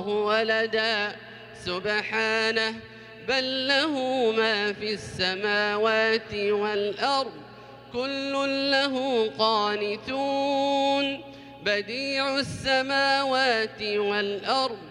ولدا سبحانه بل له ما في السماوات والأرض كل له قانتون بديع السماوات والأرض